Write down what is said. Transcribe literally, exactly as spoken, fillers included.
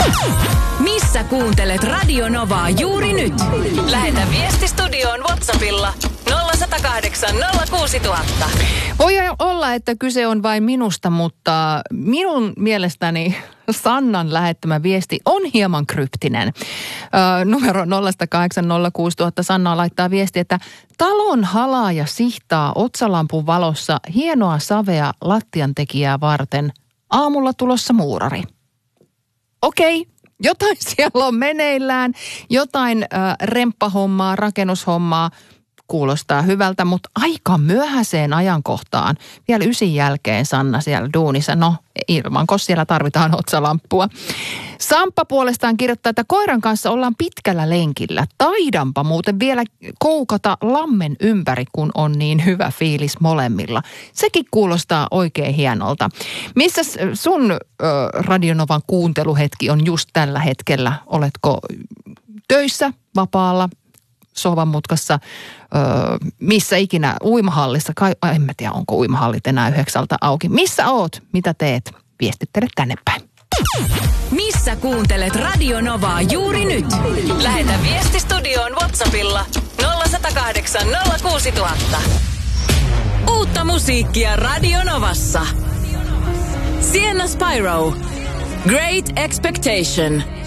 Missä kuuntelet Radio Novaa juuri nyt? Lähetä viesti studioon WhatsAppilla nolla yksi nolla kahdeksan nolla kuusi nolla nolla nolla. Voi olla, että kyse on vain minusta, mutta minun mielestäni Sannan lähettämä viesti on hieman kryptinen. Öö, numero nolla yksi nolla kahdeksan nolla kuusi nolla nolla nolla. Sanna laittaa viesti, että talon halaaja sihtaa otsalampun valossa hienoa savea lattiantekijää varten. Aamulla tulossa muurari. Okei, jotain siellä on meneillään, jotain äh, remppahommaa, rakennushommaa. Kuulostaa hyvältä, mutta aika myöhäiseen ajankohtaan. Vielä ysin jälkeen Sanna siellä duunissa. No, ilmanko siellä tarvitaan otsalamppua. Samppa puolestaan kirjoittaa, että koiran kanssa ollaan pitkällä lenkillä. Taidanpa muuten vielä koukata lammen ympäri, kun on niin hyvä fiilis molemmilla. Sekin kuulostaa oikein hienolta. Missäs sun ö, Radionovan kuunteluhetki on just tällä hetkellä? Oletko töissä, vapaalla, sohvan mutkassa, öö, missä ikinä, uimahallissa, kai, en mä tiedä onko uimahallit enää yhdeksältä auki. Missä oot? Mitä teet? Viestittele tänne päin. Missä kuuntelet Radio Novaa juuri nyt? Lähetä viesti studioon WhatsAppilla nolla yksi nolla kahdeksan nolla kuusi nolla nolla nolla. Uutta musiikkia Radio Novassa. Sienna Spyro, Great Expectation.